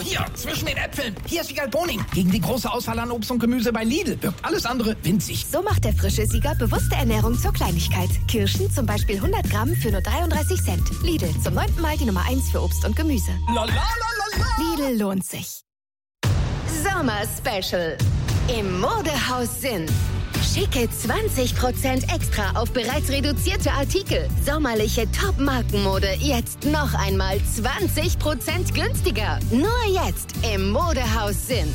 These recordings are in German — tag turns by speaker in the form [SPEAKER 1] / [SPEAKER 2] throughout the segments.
[SPEAKER 1] hier, zwischen den Äpfeln. Hier ist Wiegald Boning. Gegen die große Auswahl an Obst und Gemüse bei Lidl wirkt alles andere winzig.
[SPEAKER 2] So macht der frische Sieger bewusste Ernährung zur Kleinigkeit. Kirschen zum Beispiel 100 Gramm für nur 33 Cent. Lidl, zum 9. Mal die Nummer 1 für Obst und Gemüse. Lidl lohnt sich. Sommer-Special. Im Modehaus Sinn. Schicke 20% extra auf bereits reduzierte Artikel. Sommerliche Top-Markenmode jetzt noch einmal 20% günstiger. Nur jetzt im Modehaus Sinn.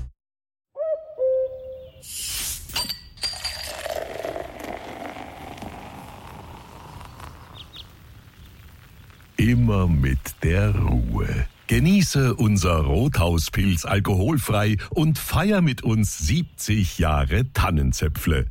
[SPEAKER 3] Immer mit der Ruhe. Genieße unser Rothauspilz alkoholfrei und feier mit uns 70 Jahre Tannenzäpfle.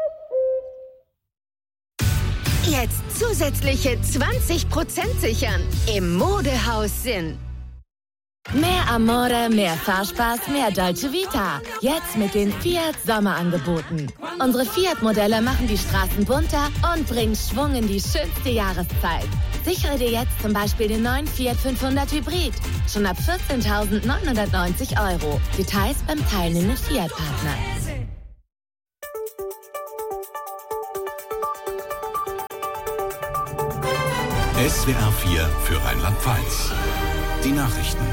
[SPEAKER 2] Jetzt zusätzliche 20% sichern im Modehaus Sinn.
[SPEAKER 4] Mehr Amore, mehr Fahrspaß, mehr Dolce Vita. Jetzt mit den Fiat Sommerangeboten. Unsere Fiat-Modelle machen die Straßen bunter und bringen Schwung in die schönste Jahreszeit. Sichere dir jetzt zum Beispiel den neuen Fiat 500 Hybrid. Schon ab 14.990 €. Details beim teilnehmenden Fiat-Partner.
[SPEAKER 5] SWR 4 für Rheinland-Pfalz. Die Nachrichten.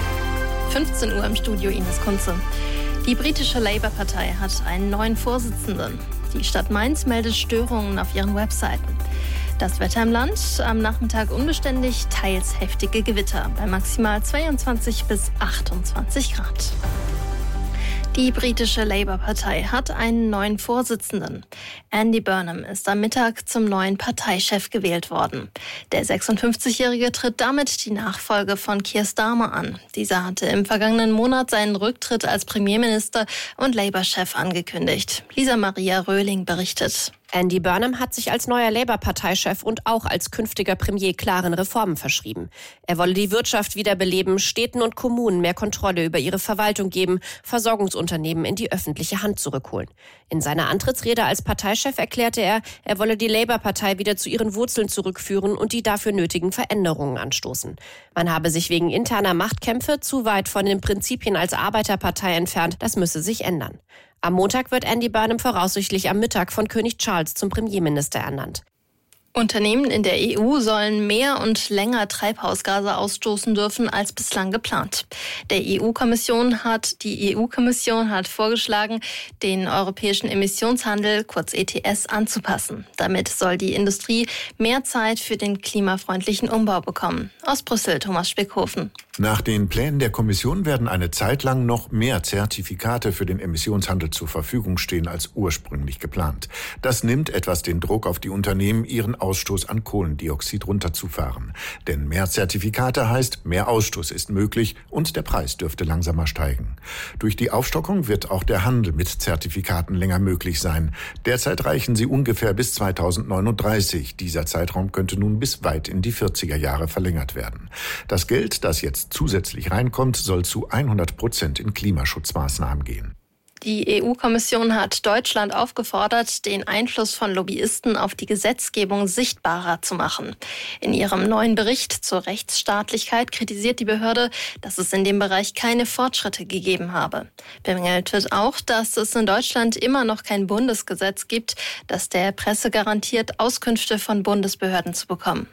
[SPEAKER 6] 15 Uhr im Studio, Ines Kunze. Die britische Labour-Partei hat einen neuen Vorsitzenden. Die Stadt Mainz meldet Störungen auf ihren Webseiten. Das Wetter im Land, am Nachmittag unbeständig, teils heftige Gewitter bei maximal 22 bis 28 Grad. Die britische Labour-Partei hat einen neuen Vorsitzenden. Andy Burnham ist am Mittag zum neuen Parteichef gewählt worden. Der 56-Jährige tritt damit die Nachfolge von Keir Starmer an. Dieser hatte im vergangenen Monat seinen Rücktritt als Premierminister und Labour-Chef angekündigt. Lisa Maria Röhling berichtet.
[SPEAKER 7] Andy Burnham hat sich als neuer Labour-Parteichef und auch als künftiger Premier klaren Reformen verschrieben. Er wolle die Wirtschaft wiederbeleben, Städten und Kommunen mehr Kontrolle über ihre Verwaltung geben, Versorgungsunternehmen in die öffentliche Hand zurückholen. In seiner Antrittsrede als Parteichef erklärte er, er wolle die Labour-Partei wieder zu ihren Wurzeln zurückführen und die dafür nötigen Veränderungen anstoßen. Man habe sich wegen interner Machtkämpfe zu weit von den Prinzipien als Arbeiterpartei entfernt, das müsse sich ändern. Am Montag wird Andy Burnham voraussichtlich am Mittag von König Charles zum Premierminister ernannt.
[SPEAKER 6] Unternehmen in der EU sollen mehr und länger Treibhausgase ausstoßen dürfen als bislang geplant. Die EU-Kommission hat vorgeschlagen, den europäischen Emissionshandel, kurz ETS, anzupassen. Damit soll die Industrie mehr Zeit für den klimafreundlichen Umbau bekommen. Aus Brüssel, Thomas Spickhofen.
[SPEAKER 8] Nach den Plänen der Kommission werden eine Zeit lang noch mehr Zertifikate für den Emissionshandel zur Verfügung stehen als ursprünglich geplant. Das nimmt etwas den Druck auf die Unternehmen, ihren Ausstoß an Kohlendioxid runterzufahren. Denn mehr Zertifikate heißt, mehr Ausstoß ist möglich und der Preis dürfte langsamer steigen. Durch die Aufstockung wird auch der Handel mit Zertifikaten länger möglich sein. Derzeit reichen sie ungefähr bis 2039. Dieser Zeitraum könnte nun bis weit in die 40er Jahre verlängert werden. Das Geld, das jetzt zusätzlich reinkommt, soll zu 100% in Klimaschutzmaßnahmen gehen.
[SPEAKER 6] Die EU-Kommission hat Deutschland aufgefordert, den Einfluss von Lobbyisten auf die Gesetzgebung sichtbarer zu machen. In ihrem neuen Bericht zur Rechtsstaatlichkeit kritisiert die Behörde, dass es in dem Bereich keine Fortschritte gegeben habe. Bemängelt wird auch, dass es in Deutschland immer noch kein Bundesgesetz gibt, das der Presse garantiert, Auskünfte von Bundesbehörden zu bekommen.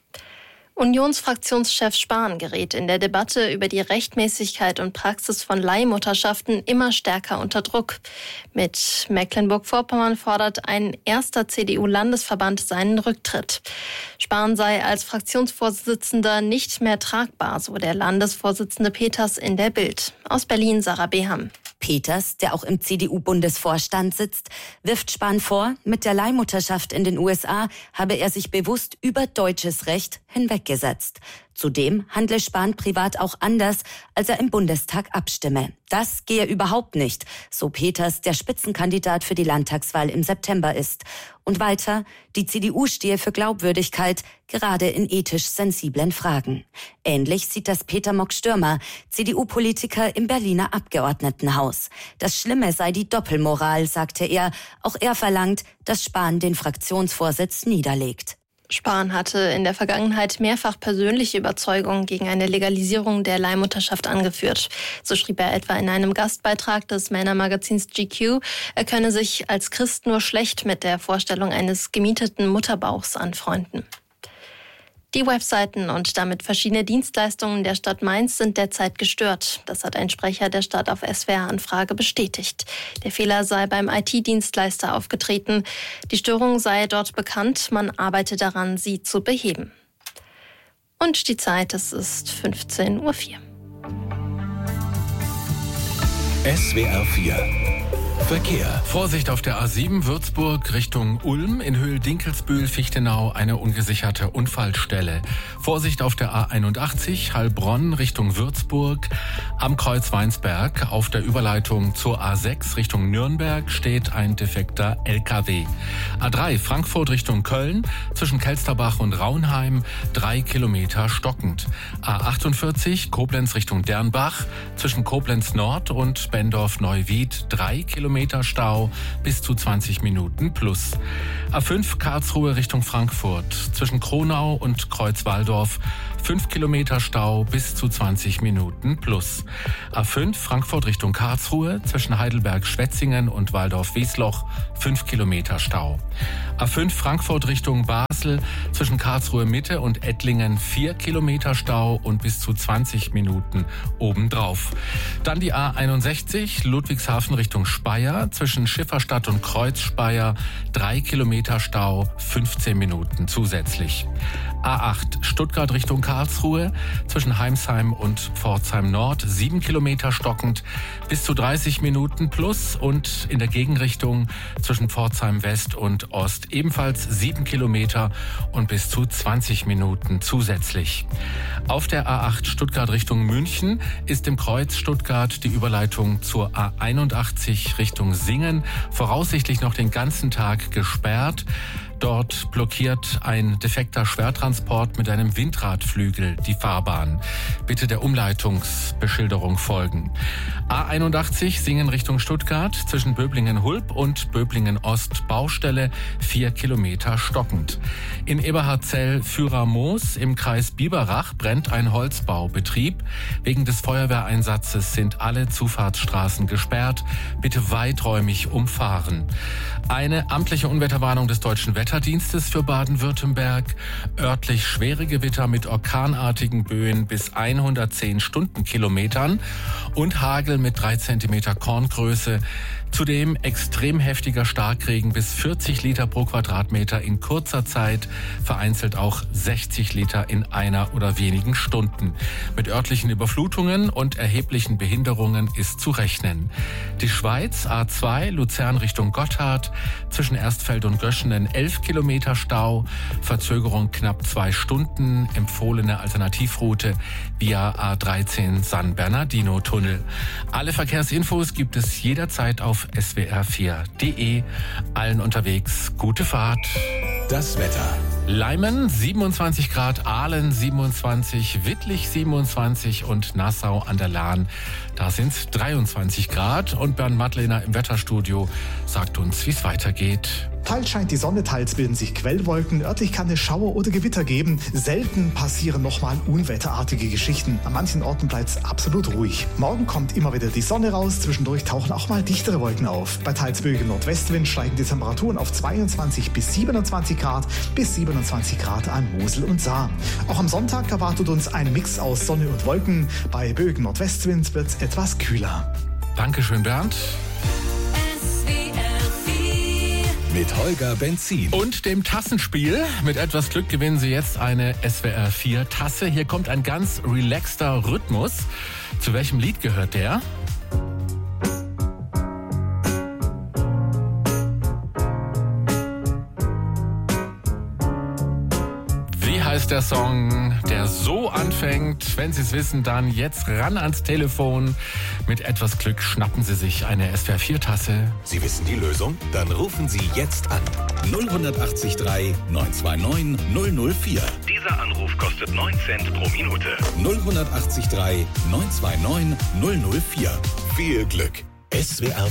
[SPEAKER 6] Unionsfraktionschef Spahn gerät in der Debatte über die Rechtmäßigkeit und Praxis von Leihmutterschaften immer stärker unter Druck. Mit Mecklenburg-Vorpommern fordert ein erster CDU-Landesverband seinen Rücktritt. Spahn sei als Fraktionsvorsitzender nicht mehr tragbar, so der Landesvorsitzende Peters in der Bild. Aus Berlin, Sarah Beham.
[SPEAKER 9] Peters, der auch im CDU-Bundesvorstand sitzt, wirft Spahn vor, mit der Leihmutterschaft in den USA habe er sich bewusst über deutsches Recht hinweggesetzt. Zudem handle Spahn privat auch anders, als er im Bundestag abstimme. Das gehe überhaupt nicht, so Peters, der Spitzenkandidat für die Landtagswahl im September ist. Und weiter, die CDU stehe für Glaubwürdigkeit, gerade in ethisch sensiblen Fragen. Ähnlich sieht das Peter Mock-Stürmer, CDU-Politiker im Berliner Abgeordnetenhaus. Das Schlimme sei die Doppelmoral, sagte er. Auch er verlangt, dass Spahn den Fraktionsvorsitz niederlegt.
[SPEAKER 6] Spahn hatte in der Vergangenheit mehrfach persönliche Überzeugungen gegen eine Legalisierung der Leihmutterschaft angeführt. So schrieb er etwa in einem Gastbeitrag des Männermagazins GQ, er könne sich als Christ nur schlecht mit der Vorstellung eines gemieteten Mutterbauchs anfreunden. Die Webseiten und damit verschiedene Dienstleistungen der Stadt Mainz sind derzeit gestört. Das hat ein Sprecher der Stadt auf SWR-Anfrage bestätigt. Der Fehler sei beim IT-Dienstleister aufgetreten. Die Störung sei dort bekannt. Man arbeite daran, sie zu beheben. Und die Zeit, es ist 15:04 Uhr.
[SPEAKER 5] SWR 4 Verkehr.
[SPEAKER 10] Vorsicht auf der A7 Würzburg Richtung Ulm, in Höhl-Dinkelsbühl-Fichtenau eine ungesicherte Unfallstelle. Vorsicht auf der A81 Heilbronn Richtung Würzburg, am Kreuz Weinsberg auf der Überleitung zur A6 Richtung Nürnberg steht ein defekter LKW. A3 Frankfurt Richtung Köln, zwischen Kelsterbach und Raunheim 3 Kilometer stockend. A48 Koblenz Richtung Dernbach, zwischen Koblenz Nord und Bendorf-Neuwied 3 Kilometer Stau bis zu 20 Minuten plus. A5 Karlsruhe Richtung Frankfurt, zwischen Kronau und Kreuzwaldorf 5 Kilometer Stau bis zu 20 Minuten plus. A5 Frankfurt Richtung Karlsruhe, zwischen Heidelberg-Schwetzingen und Waldorf-Wiesloch 5 Kilometer Stau. A5 Frankfurt Richtung Basel, zwischen Karlsruhe Mitte und Ettlingen 4 Kilometer Stau und bis zu 20 Minuten obendrauf. Dann die A61 Ludwigshafen Richtung Speyer, zwischen Schifferstadt und Kreuzspeyer 3 Kilometer Stau, 15 Minuten zusätzlich. A8 Stuttgart Richtung Karlsruhe, zwischen Heimsheim und Pforzheim Nord 7 Kilometer stockend, bis zu 30 Minuten plus, und in der Gegenrichtung zwischen Pforzheim West und Ost ebenfalls 7 Kilometer und bis zu 20 Minuten zusätzlich. Auf der A8 Stuttgart Richtung München ist im Kreuz Stuttgart die Überleitung zur A81 Richtung Singen voraussichtlich noch den ganzen Tag gesperrt. Dort blockiert ein defekter Schwertransport mit einem Windradflügel die Fahrbahn. Bitte der Umleitungsbeschilderung folgen. A81 Singen Richtung Stuttgart, zwischen Böblingen-Hulb und Böblingen-Ost Baustelle 4 Kilometer stockend. In Eberhardzell-Führer-Moos im Kreis Biberach brennt ein Holzbaubetrieb. Wegen des Feuerwehreinsatzes sind alle Zufahrtsstraßen gesperrt. Bitte weiträumig umfahren. Eine amtliche Unwetterwarnung des Deutschen Wetterdienstes für Baden-Württemberg. Örtlich schwere Gewitter mit orkanartigen Böen bis 110 Stundenkilometern und Hagel mit 3 Zentimeter Korngröße. Zudem extrem heftiger Starkregen bis 40 Liter pro Quadratmeter in kurzer Zeit, vereinzelt auch 60 Liter in einer oder wenigen Stunden. Mit örtlichen Überflutungen und erheblichen Behinderungen ist zu rechnen. Die Schweiz, A2 Luzern Richtung Gotthard, zwischen Erstfeld und Göschenen 11 Kilometer Stau, Verzögerung knapp 2 Stunden, empfohlene Alternativroute via A13 San Bernardino-Tunnel. Alle Verkehrsinfos gibt es jederzeit auf swr4.de. Allen unterwegs gute Fahrt.
[SPEAKER 5] Das Wetter.
[SPEAKER 10] Leimen 27 Grad, Aalen 27, Wittlich 27 und Nassau an der Lahn, da sind es 23 Grad. Und Bernd Madlener im Wetterstudio sagt uns, wie es weitergeht.
[SPEAKER 11] Teils scheint die Sonne, teils bilden sich Quellwolken. Örtlich kann es Schauer oder Gewitter geben. Selten passieren nochmal unwetterartige Geschichten. An manchen Orten bleibt es absolut ruhig. Morgen kommt immer wieder die Sonne raus. Zwischendurch tauchen auch mal dichtere Wolken auf. Bei teils böigem Nordwestwind steigen die Temperaturen auf 22 bis 27 Grad bis 27 Grad an Mosel und Saar. Auch am Sonntag erwartet uns ein Mix aus Sonne und Wolken. Bei böigem Nordwestwind wird es etwas kühler.
[SPEAKER 10] Dankeschön, Bernd.
[SPEAKER 5] Mit Holger Benzin.
[SPEAKER 10] Und dem Tassenspiel. Mit etwas Glück gewinnen Sie jetzt eine SWR 4 Tasse. Hier kommt ein ganz relaxter Rhythmus. Zu welchem Lied gehört der? Wie heißt der Song, der so anfängt? Wenn Sie es wissen, dann jetzt ran ans Telefon. Mit etwas Glück schnappen Sie sich eine SWR 4 Tasse.
[SPEAKER 5] Sie wissen die Lösung? Dann rufen Sie jetzt an. 0183 929 004.
[SPEAKER 3] Dieser Anruf kostet 9 Cent pro Minute.
[SPEAKER 5] 0183 929 004. Viel Glück. SWR